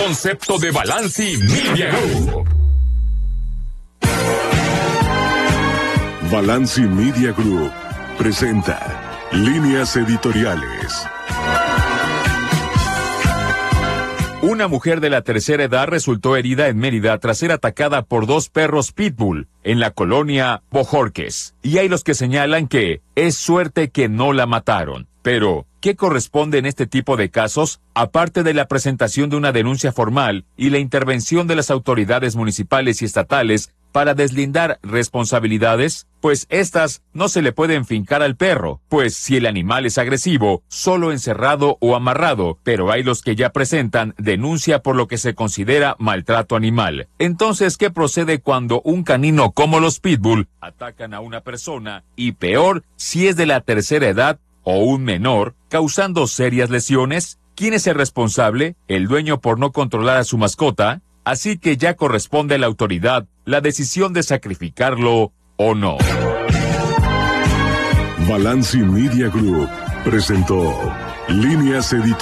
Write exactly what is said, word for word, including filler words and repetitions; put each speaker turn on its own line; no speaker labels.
concepto de Balanci Media Group.
Balanci Media Group presenta Líneas Editoriales.
Una mujer de la tercera edad resultó herida en Mérida tras ser atacada por dos perros pitbull en la colonia Bojorques. Y hay los que señalan que es suerte que no la mataron. Pero, ¿qué corresponde en este tipo de casos, aparte de la presentación de una denuncia formal y la intervención de las autoridades municipales y estatales para deslindar responsabilidades? Pues estas no se le pueden fincar al perro, pues si el animal es agresivo, solo encerrado o amarrado, pero hay los que ya presentan denuncia por lo que se considera maltrato animal. Entonces, ¿qué procede cuando un canino como los pitbull atacan a una persona y peor si es de la tercera edad o un menor, causando serias lesiones? ¿Quién es el responsable? ¿El dueño por no controlar a su mascota? Así que ya corresponde a la autoridad la decisión de sacrificarlo o no.
Balanci Media Group presentó Líneas Editoriales.